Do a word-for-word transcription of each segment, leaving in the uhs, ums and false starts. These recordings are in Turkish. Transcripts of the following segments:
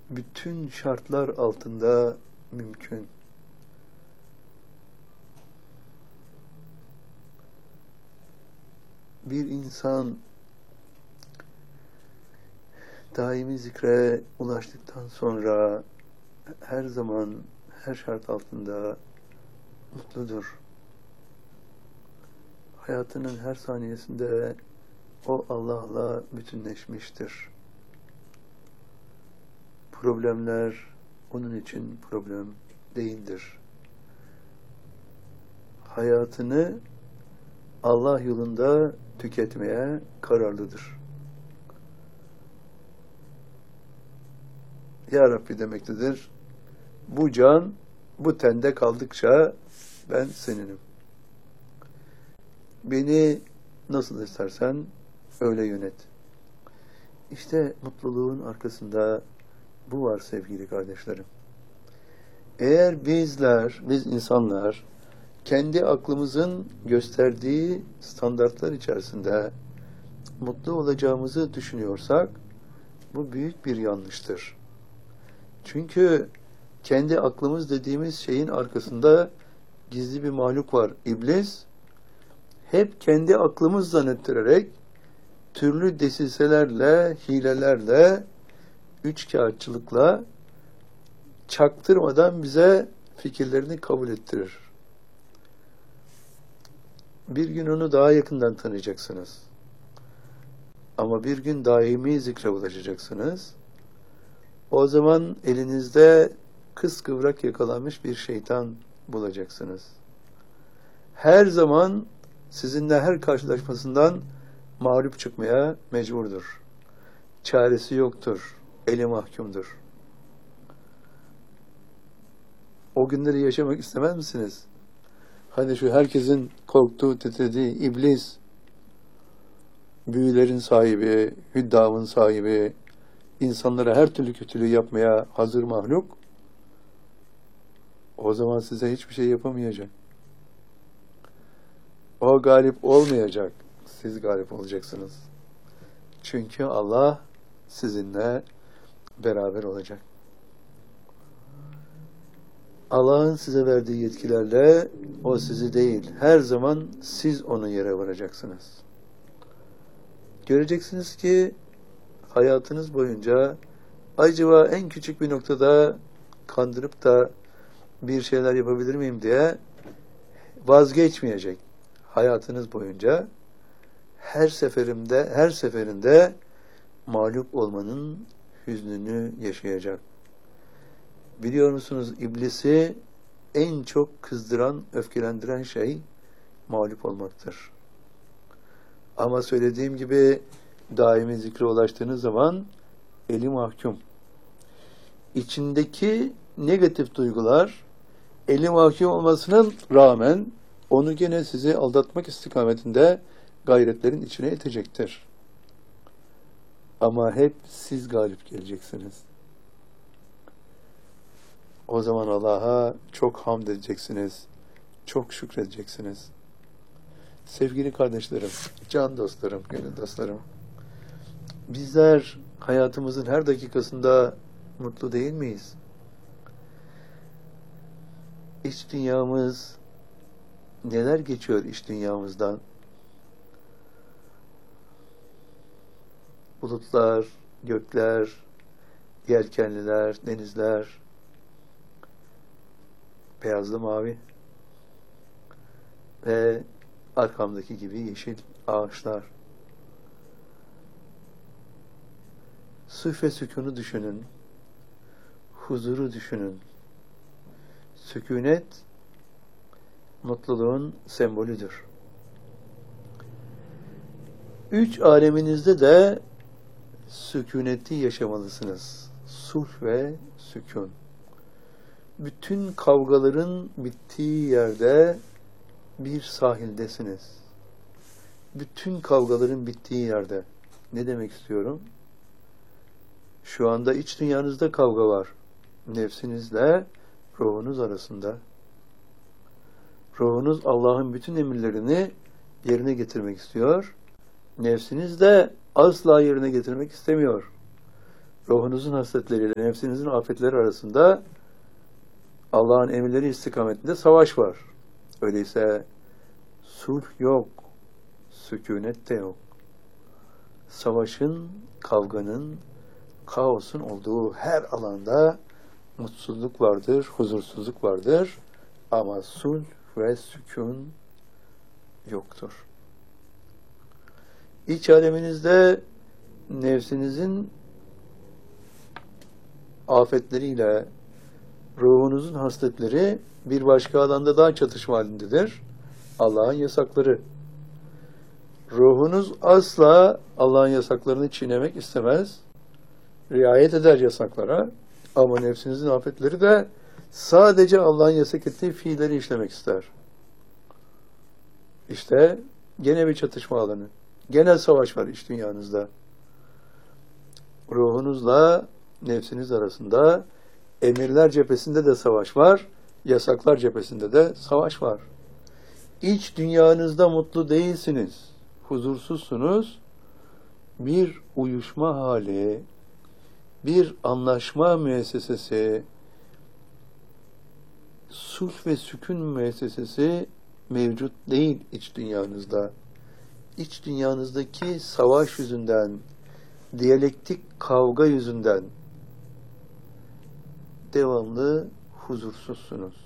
bütün şartlar altında mümkün. Bir insan daimi zikre ulaştıktan sonra her zaman, her şart altında mutludur. Hayatının her saniyesinde o Allah'la bütünleşmiştir. Problemler onun için problem değildir. Hayatını Allah yolunda tüketmeye kararlıdır. Ya Rabbi demektedir. Bu can, bu tende kaldıkça ben seninim. Beni nasıl istersen öyle yönet. İşte mutluluğun arkasında bu var sevgili kardeşlerim. Eğer bizler, biz insanlar kendi aklımızın gösterdiği standartlar içerisinde mutlu olacağımızı düşünüyorsak bu büyük bir yanlıştır. Çünkü kendi aklımız dediğimiz şeyin arkasında gizli bir mahluk var, iblis. Hep kendi aklımız zannettirerek türlü desiselerle, hilelerle, üçkağıtçılıkla çaktırmadan bize fikirlerini kabul ettirir. Bir gün onu daha yakından tanıyacaksınız. Ama bir gün daimi zikre ulaşacaksınız. O zaman elinizde kıskıvrak yakalanmış bir şeytan bulacaksınız. Her zaman sizinle her karşılaşmasından mağlup çıkmaya mecburdur. Çaresi yoktur. Eli mahkumdur. O günleri yaşamak istemez misiniz? Hani şu herkesin korktuğu, titrediği iblis, büyülerin sahibi, hüddamın sahibi, insanlara her türlü kötülüğü yapmaya hazır mahluk, o zaman size hiçbir şey yapamayacak. O galip olmayacak. Siz galip olacaksınız. Çünkü Allah sizinle beraber olacak. Allah'ın size verdiği yetkilerle o sizi değil, her zaman siz onu yere varacaksınız. Göreceksiniz ki hayatınız boyunca acaba en küçük bir noktada kandırıp da bir şeyler yapabilir miyim diye vazgeçmeyecek. Hayatınız boyunca her seferinde, her seferinde mağlup olmanın hüznünü yaşayacak. Biliyor musunuz, iblisi en çok kızdıran, öfkelendiren şey mağlup olmaktır. Ama söylediğim gibi daimi zikre ulaştığınız zaman eli mahkum. İçindeki negatif duygular eli mahkum olmasına rağmen onu gene sizi aldatmak istikametinde gayretlerin içine itecektir. Ama hep siz galip geleceksiniz. O zaman Allah'a çok hamd edeceksiniz, çok şükredeceksiniz. Sevgili kardeşlerim, can dostlarım, gönül dostlarım, bizler hayatımızın her dakikasında mutlu değil miyiz? İç dünyamız, neler geçiyor iç dünyamızdan? Bulutlar, gökler, yelkenliler, denizler, beyazlı mavi ve arkamdaki gibi yeşil ağaçlar. Suf ve sükûnu düşünün, huzuru düşünün. Sükûnet, mutluluğun sembolüdür. Üç aleminizde de sükûneti yaşamalısınız. Sulh ve sükûn. Bütün kavgaların bittiği yerde bir sahildesiniz. Bütün kavgaların bittiği yerde. Ne demek istiyorum? Şu anda iç dünyanızda kavga var. Nefsinizle ruhunuz arasında. Ruhunuz Allah'ın bütün emirlerini yerine getirmek istiyor. Nefsiniz de asla yerine getirmek istemiyor. ruhunuzun hasletleriyle nefsinizin afetleri arasında Allah'ın emirleri istikametinde savaş var. Öyleyse sulh yok, sükunet de yok. Savaşın, kavganın, kaosun olduğu her alanda mutsuzluk vardır, huzursuzluk vardır ama sulh ve sükun yoktur. İç aleminizde nefsinizin afetleriyle ruhunuzun hasletleri bir başka alanda daha çatışma halindedir. Allah'ın yasakları. Ruhunuz asla Allah'ın yasaklarını çiğnemek istemez. Riayet eder yasaklara. Ama nefsinizin afetleri de sadece Allah'ın yasak ettiği fiilleri işlemek ister. İşte gene bir çatışma alanı. Gene savaş var iç dünyanızda. Ruhunuzla nefsiniz arasında emirler cephesinde de savaş var, yasaklar cephesinde de savaş var. İç dünyanızda mutlu değilsiniz, huzursuzsunuz. Bir uyuşma hali, bir anlaşma müessesesi, sulh ve sükun müessesesi mevcut değil iç dünyanızda. İç dünyanızdaki savaş yüzünden, diyalektik kavga yüzünden devamlı huzursuzsunuz.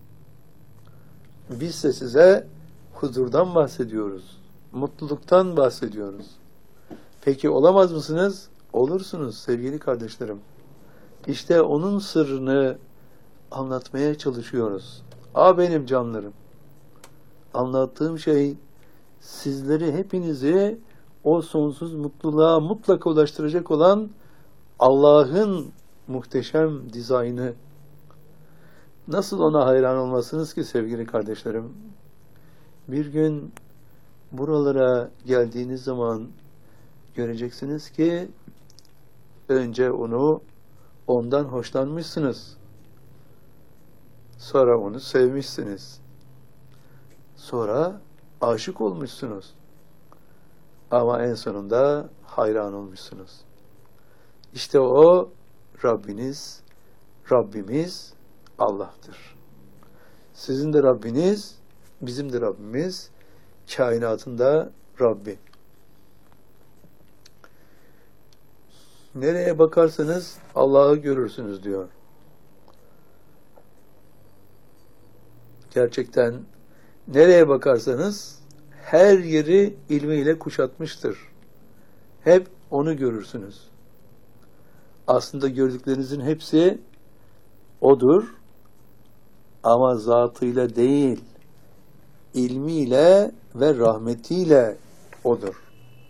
Biz de size huzurdan bahsediyoruz. Mutluluktan bahsediyoruz. Peki olamaz mısınız? Olursunuz sevgili kardeşlerim. İşte onun sırrını anlatmaya çalışıyoruz. A benim canlarım. Anlattığım şey sizleri, hepinizi o sonsuz mutluluğa mutlaka ulaştıracak olan Allah'ın muhteşem dizaynı. Nasıl ona hayran olmasınız ki sevgili kardeşlerim? Bir gün buralara geldiğiniz zaman göreceksiniz ki önce onu, ondan hoşlanmışsınız. Sonra onu sevmişsiniz. Sonra aşık olmuşsunuz. Ama en sonunda hayran olmuşsunuz. İşte o Rabbiniz, Rabbimiz Allah'tır. Sizin de Rabbiniz, bizim de Rabbimiz, kainatın da Rabbi. Nereye bakarsanız Allah'ı görürsünüz diyor. Gerçekten nereye bakarsanız her yeri ilmiyle kuşatmıştır. Hep onu görürsünüz. Aslında gördüklerinizin hepsi odur ama zatıyla değil, ilmiyle ve rahmetiyle odur.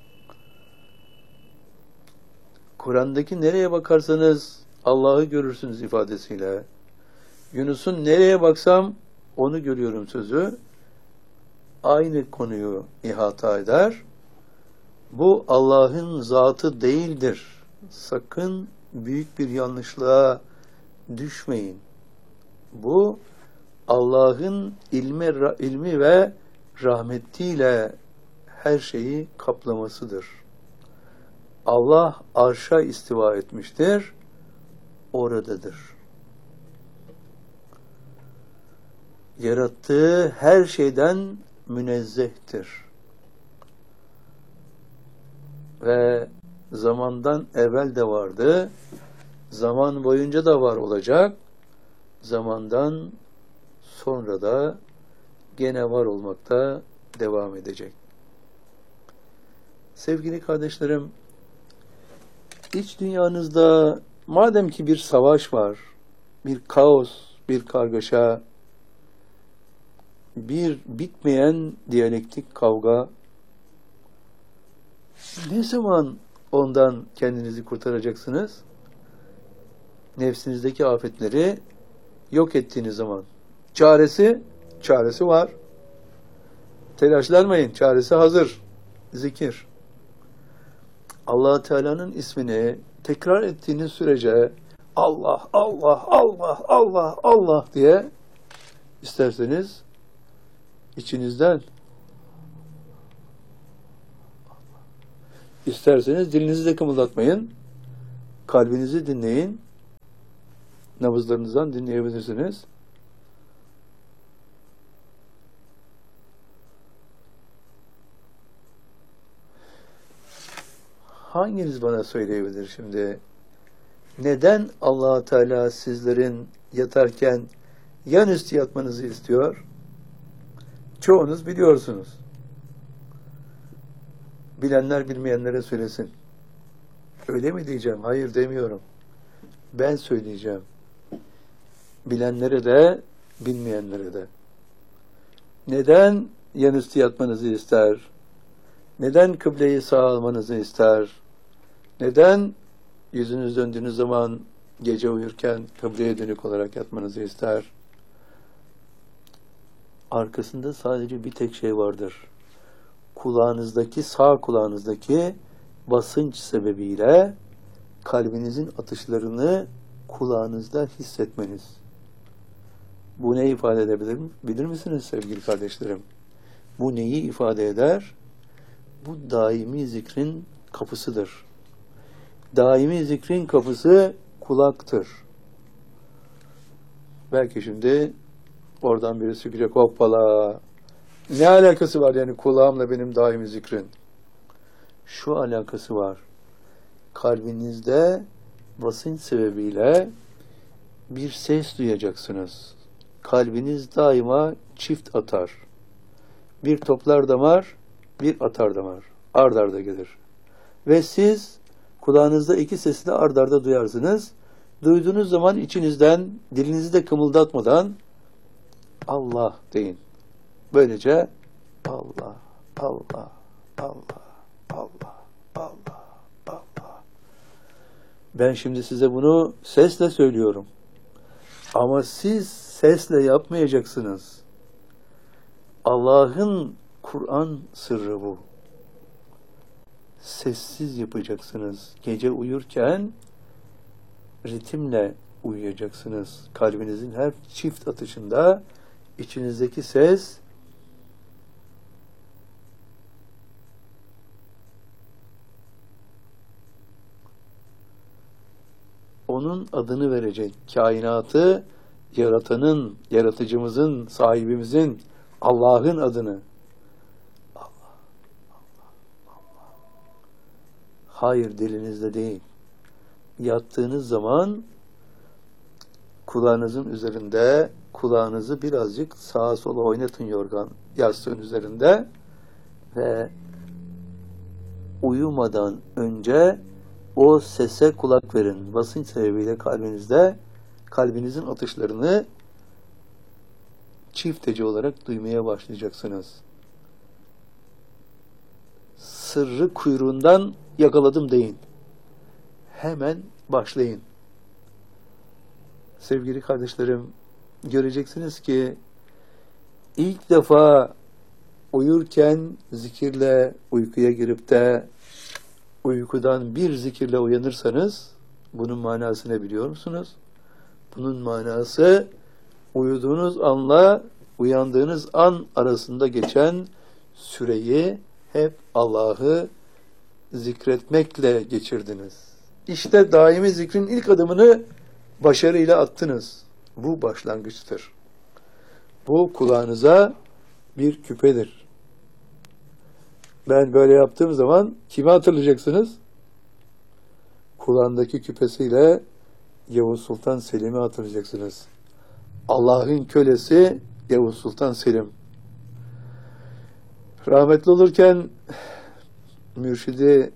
Kur'an'daki nereye bakarsanız Allah'ı görürsünüz ifadesiyle, Yunus'un nereye baksam onu görüyorum sözü aynı konuyu ihata eder. Bu Allah'ın zatı değildir. Sakın büyük bir yanlışlığa düşmeyin. Bu Allah'ın ilmi, ilmi ve rahmetiyle her şeyi kaplamasıdır. Allah arşa istiva etmiştir, oradadır. Yarattığı her şeyden münezzehtir. Ve zamandan evvel de vardı, zaman boyunca da var olacak, zamandan sonra da gene var olmakta devam edecek. Sevgili kardeşlerim, iç dünyanızda madem ki bir savaş var, bir kaos, bir kargaşa, bir bitmeyen diyalektik kavga, ne zaman ondan kendinizi kurtaracaksınız? Nefsinizdeki afetleri yok ettiğiniz zaman. Çaresi, çaresi var. Telaşlanmayın, çaresi hazır. Zikir. Allah Teala'nın ismini tekrar ettiğiniz sürece Allah, Allah, Allah, Allah, Allah diye isterseniz içinizden, İsterseniz dilinizi de kımıldatmayın. Kalbinizi dinleyin. Nabızlarınızdan dinleyebilirsiniz. Hanginiz bana söyleyebilir şimdi? Neden Allah Teala sizlerin yatarken yan üstü yatmanızı istiyor? Çoğunuz biliyorsunuz. Bilenler bilmeyenlere söylesin. Öyle mi diyeceğim? Hayır demiyorum. Ben söyleyeceğim. Bilenlere de, bilmeyenlere de. Neden yan üstü yatmanızı ister? Neden kıbleyi sağa almanızı ister? Neden yüzünüz döndüğünüz zaman gece uyurken kıbleye dönük olarak yatmanızı ister? Arkasında sadece bir tek şey vardır. Kulağınızdaki, sağ kulağınızdaki basınç sebebiyle kalbinizin atışlarını kulağınızda hissetmeniz. Bu ne ifade edebilir bilir misiniz sevgili kardeşlerim? Bu neyi ifade eder? Bu daimi zikrin kapısıdır. Daimi zikrin kapısı kulaktır. Belki şimdi oradan birisi çıkacak, hoppala. Ne alakası var yani kulağımla benim daimi zikrin? Şu alakası var. Kalbinizde basınç sebebiyle bir ses duyacaksınız. Kalbiniz daima çift atar. Bir toplar damar, bir atar damar. Ard arda gelir. Ve siz kulağınızda iki sesi de ard arda duyarsınız. Duyduğunuz zaman içinizden, dilinizi de kımıldatmadan Allah deyin. Böylece Allah, Allah, Allah, Allah, Allah, Allah. Ben şimdi size bunu sesle söylüyorum. Ama siz sesle yapmayacaksınız. Allah'ın Kur'an sırrı bu. Sessiz yapacaksınız. Gece uyurken ritimle uyuyacaksınız. Kalbinizin her çift atışında içinizdeki ses onun adını verecek. Kainatı yaratanın, yaratıcımızın, sahibimizin, Allah'ın adını. Allah, Allah, Allah. Hayır, dilinizde değil. Yattığınız zaman kulağınızın üzerinde, kulağınızı birazcık sağa sola oynatın yorgan yastığın üzerinde ve uyumadan önce o sese kulak verin. Basınç sebebiyle kalbinizde kalbinizin atışlarını çiftece olarak duymaya başlayacaksınız. Sırrı kuyruğundan yakaladım deyin. Hemen başlayın. Sevgili kardeşlerim, göreceksiniz ki ilk defa uyurken zikirle uykuya girip de uykudan bir zikirle uyanırsanız bunun manası ne biliyor musunuz? Bunun manası uyuduğunuz anla uyandığınız an arasında geçen süreyi hep Allah'ı zikretmekle geçirdiniz. İşte daimi zikrin ilk adımını başarıyla attınız. Bu başlangıçtır. Bu kulağınıza bir küpedir. Ben böyle yaptığım zaman kimi hatırlayacaksınız? Kulağındaki küpesiyle Yavuz Sultan Selim'i hatırlayacaksınız. Allah'ın kölesi Yavuz Sultan Selim. Rahmetli olurken mürşidi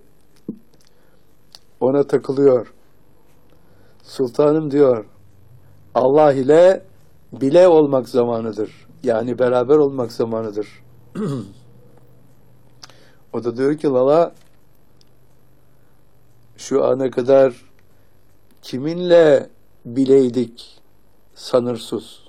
ona takılıyor. Sultanım diyor, Allah ile bile olmak zamanıdır. Yani beraber olmak zamanıdır. O da diyor ki Lala, şu ana kadar kiminle bileydik sanırsız?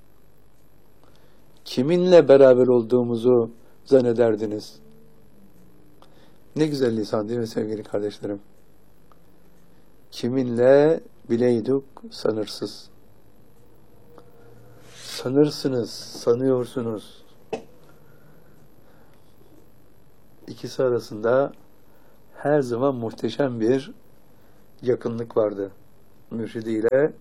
Kiminle beraber olduğumuzu zannederdiniz? Ne güzel lisan değil mi sevgili kardeşlerim? Kiminle bileydik sanırsız. Sanırsınız, sanıyorsunuz. İkisi arasında her zaman muhteşem bir yakınlık vardı mürşidiyle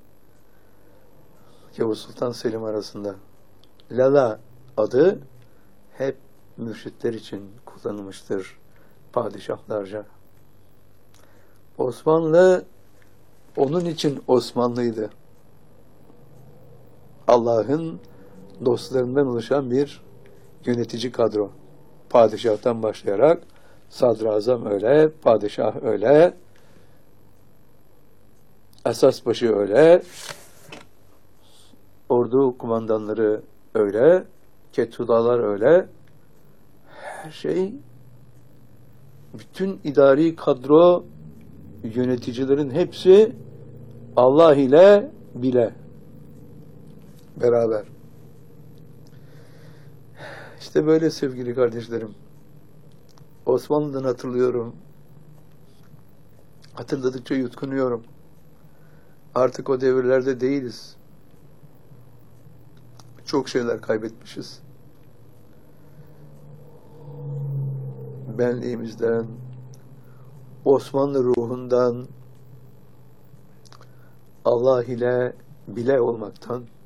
Yavuz Sultan Selim arasında. Lala adı hep mürşitler için kullanılmıştır padişahlarca. Osmanlı onun için Osmanlıydı. Allah'ın dostlarından oluşan bir yönetici kadro. Padişahtan başlayarak sadrazam öyle, padişah öyle, esasbaşı öyle, ordu kumandanları öyle, ketulalar öyle. Her şey, bütün idari kadro, yöneticilerin hepsi Allah ile bile beraber. İşte böyle sevgili kardeşlerim. Osmanlı'dan hatırlıyorum. Hatırladıkça yutkunuyorum. Artık o devirlerde değiliz. Çok şeyler kaybetmişiz. Benliğimizden, Osmanlı ruhundan, Allah ile bile olmaktan